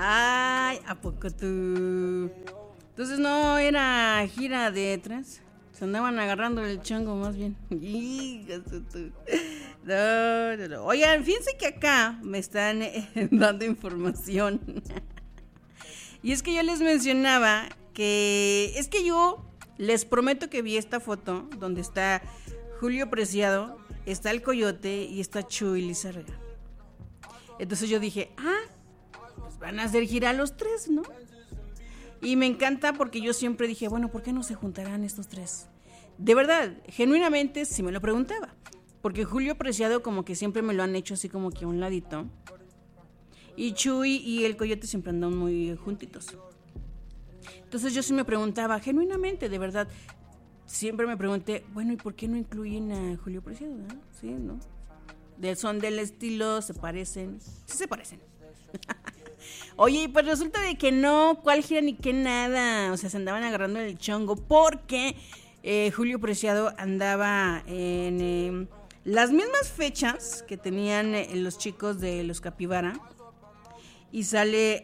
Ay, ¿a poco tú? Entonces no era gira de tres. Se andaban agarrando el chango más bien. No. Oigan, fíjense que acá me están dando información. Y es que yo les mencionaba que es que yo les prometo que vi esta foto donde está Julio Preciado, está el Coyote y está Chuy Lizárraga. Entonces yo dije, pues van a hacer gira los tres, ¿no? Y me encanta porque yo siempre dije, bueno, ¿por qué no se juntarán estos tres? De verdad, genuinamente sí me lo preguntaba. Porque Julio Preciado como que siempre me lo han hecho así como que a un ladito. Y Chuy y el Coyote siempre andan muy juntitos. Entonces yo sí me preguntaba, genuinamente, de verdad, siempre me pregunté, bueno, ¿y por qué no incluyen a Julio Preciado? ¿No? Sí, ¿no? Son del estilo, se parecen. Sí se parecen. Oye, pues resulta de que no, cuál gira ni qué nada. O sea, se andaban agarrando el chongo porque Julio Preciado andaba en las mismas fechas que tenían los chicos de los Capibara. Y sale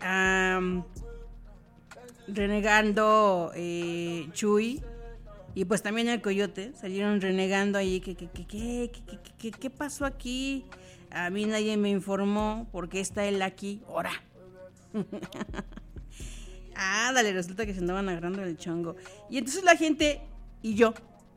renegando Chuy y pues también el Coyote. Salieron renegando ahí ¿qué pasó aquí? A mí nadie me informó por qué está él aquí. ¡Ora! Dale, resulta que se andaban agarrando el chongo. Y entonces la gente y yo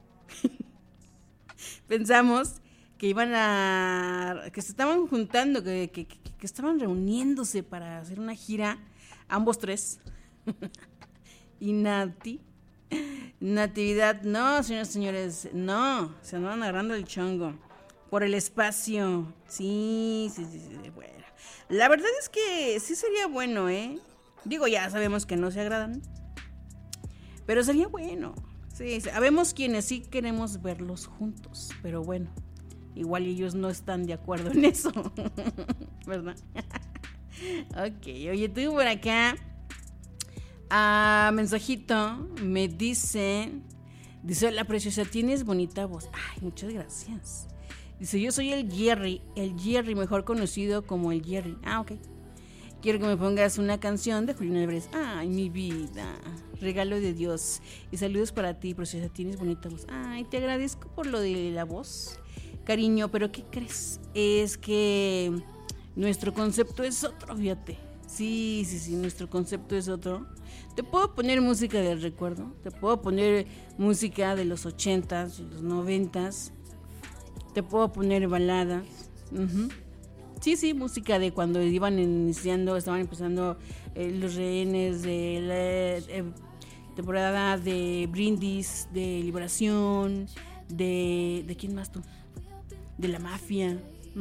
pensamos que que se estaban juntando, que estaban reuniéndose para hacer una gira, ambos tres. Y Natividad, no, señores, señores, no, se andaban agarrando el chongo por el espacio. Sí, bueno. La verdad es que sí sería bueno, Digo, ya sabemos que no se agradan, pero sería bueno. Sí, sabemos quienes sí queremos verlos juntos, pero bueno, igual ellos no están de acuerdo en eso, ¿verdad? Ok, oye, tú por acá, mensajito, me dice, hola preciosa, tienes bonita voz. Ay, muchas gracias. Dice, yo soy el Jerry, mejor conocido como el Jerry. Ok. Quiero que me pongas una canción de Julián Álvarez. Ay, mi vida, regalo de Dios. Y saludos para ti, preciosa, tienes bonita voz. Ay, te agradezco por lo de la voz, cariño, pero ¿qué crees? Es que nuestro concepto es otro, fíjate. Sí, nuestro concepto es otro. Te puedo poner música del recuerdo, te puedo poner música de los 80s, de los 90s, te puedo poner baladas. Sí, música de cuando estaban empezando los rehenes de la temporada de Brindis, de Liberación, de ¿quién más tú? De la mafia.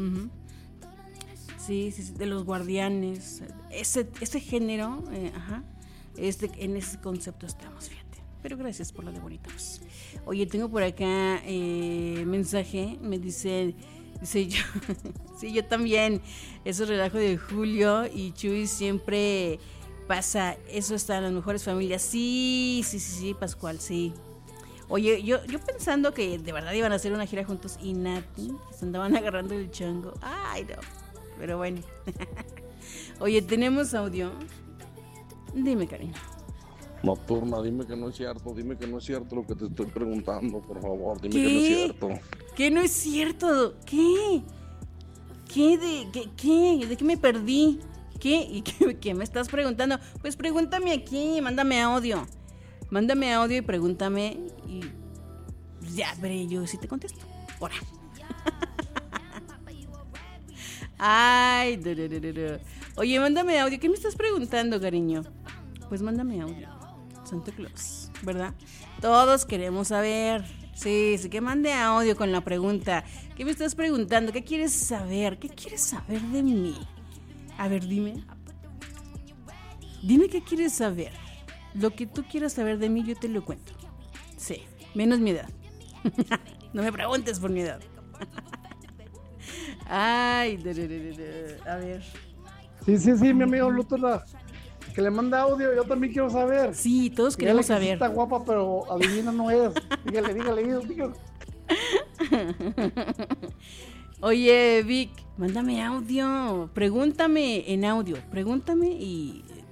Sí, de los guardianes. Ese género, en ese concepto estamos, fíjate. Pero gracias por lo de bonitos. Oye, tengo por acá mensaje, me dice yo, sí, yo también, ese relajo de Julio y Chuy siempre pasa, eso está en las mejores familias. Sí, Pascual, sí. Oye, yo pensando que de verdad iban a hacer una gira juntos y Nati, se andaban agarrando el chango. Ay, no, pero bueno. Oye, ¿tenemos audio? Dime, cariño. Nocturna, dime que no es cierto lo que te estoy preguntando, por favor, dime que no es cierto. ¿Qué no es cierto? ¿Qué? ¿De qué me perdí? ¿Qué? ¿Y qué me estás preguntando? Pues pregúntame aquí, mándame audio y pregúntame y ya veré yo si te contesto. Ahora. Ay, oye, mándame audio. ¿Qué me estás preguntando, cariño? Pues mándame audio. Santa Claus, ¿verdad? Todos queremos saber. Sí, que mande audio con la pregunta. ¿Qué me estás preguntando? ¿Qué quieres saber? ¿Qué quieres saber de mí? A ver, dime. Dime qué quieres saber. Lo que tú quieras saber de mí, yo te lo cuento. Sí, menos mi edad. No me preguntes por mi edad. Ay, a ver. Sí, mi amigo Lutula. Que le manda audio, yo también quiero saber. Sí, todos queremos saber. Sí está guapa, pero adivina no es. Dígale. Oye, Vic, mándame audio. Pregúntame en audio. Pregúntame y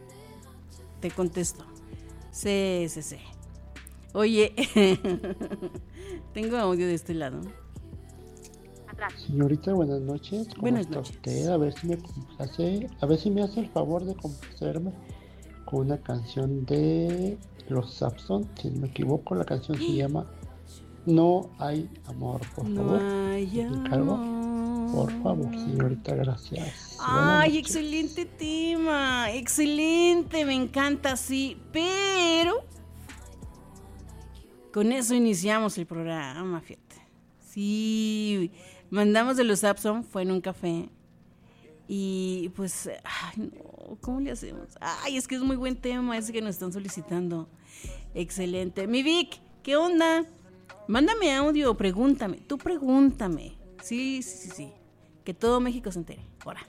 te contesto. Sí. Oye, tengo audio de este lado. Señorita, buenas noches. ¿Cómo Buenas está noches. usted? A ver si me hace el favor de complacerme con una canción de los Sapson. Si no me equivoco, la canción se llama No hay amor, por No favor. hay ¿Me encargo? Por favor, señorita, gracias. Buenas Ay, noches. excelente tema, excelente, me encanta, sí, pero con eso iniciamos el programa, fíjate. Sí, mandamos de los Sapson, fue en un café y pues, ay no, ¿cómo le hacemos? Ay, es que es muy buen tema ese que nos están solicitando. Excelente. Mi Vic, ¿qué onda? Mándame audio, pregúntame, tú pregúntame. Sí. Que todo México se entere. Ahora.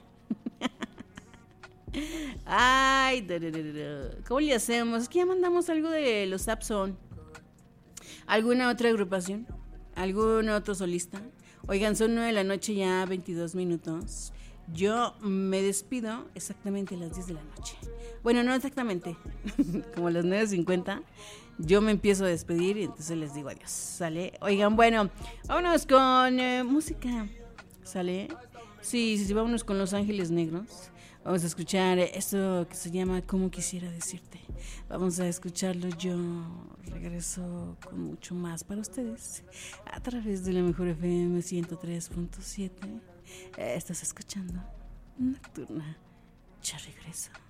Ay, ¿cómo le hacemos? Es que ya mandamos algo de los Sapson. ¿Alguna otra agrupación? ¿Algún otro solista? Oigan, son 9 de la noche ya, 22 minutos. Yo me despido exactamente a las 10 de la noche. Bueno, no exactamente, como a las 9:50. Yo me empiezo a despedir y entonces les digo adiós, ¿sale? Oigan, bueno, vámonos con música, ¿sale? Sí, vámonos con Los Ángeles Negros. Vamos a escuchar esto que se llama Como Quisiera Decirte. Vamos a escucharlo. Yo regreso con mucho más para ustedes a través de la Mejor FM 103.7. Estás escuchando Nocturna. Ya regreso.